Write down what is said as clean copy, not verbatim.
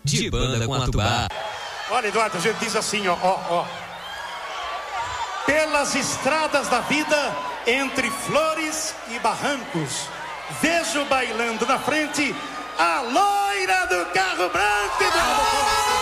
de Banda com Atubá. Olha, Eduardo, a gente diz assim, ó. Pelas estradas da vida, entre flores e barrancos, vejo bailando na frente a loira do carro branco.